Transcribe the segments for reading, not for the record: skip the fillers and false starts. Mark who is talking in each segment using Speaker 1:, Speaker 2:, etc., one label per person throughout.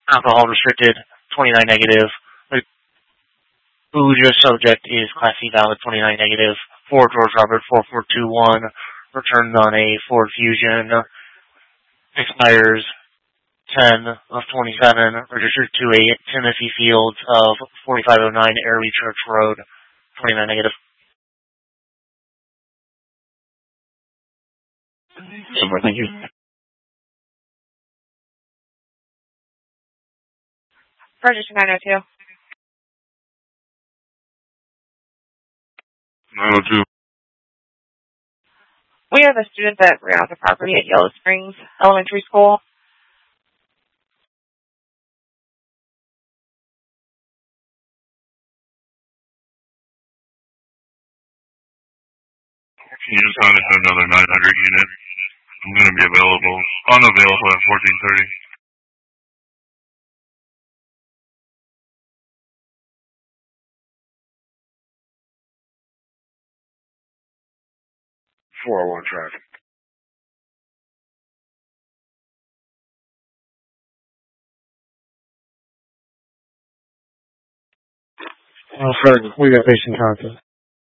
Speaker 1: Alcohol restricted, 29 negative. The booze subject is Class C valid, 29 negative. For George Robert 4421, returned on a Ford Fusion, expires 10 of 27, registered to a Timothy Fields of 4509 Airlie Church Road, 29 negative.
Speaker 2: Super, thank you.
Speaker 3: Register 902.
Speaker 2: 902.
Speaker 3: We are the student that ran off the property at Yellow Springs Elementary School.
Speaker 2: Can you just have another 900 unit? I'm going to be unavailable at 14:30.
Speaker 4: .401 traffic.
Speaker 5: Fred, we got patient contact.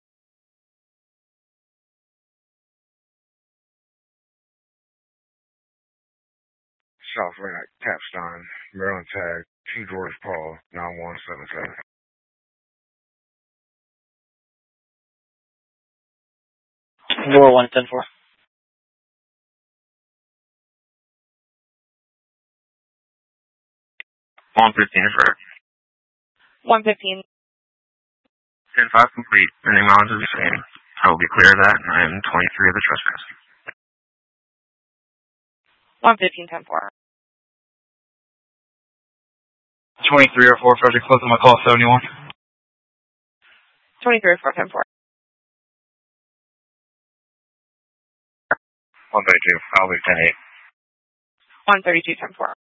Speaker 4: South Rack, Capstein, Maryland Tag, T. George Paul, 9177.
Speaker 1: Door 110-4.
Speaker 2: 115 for
Speaker 3: 115.
Speaker 2: 10-5 complete. Any mileage is the same. I will be clear of that, and I am 23 of the trespass.
Speaker 3: 115, 10-4.
Speaker 6: 23 or 4, Frederick, close on my call, 71.
Speaker 3: 23 or 4, 10-4.
Speaker 4: 132, I'll be 10-8.
Speaker 3: 132, 10-4.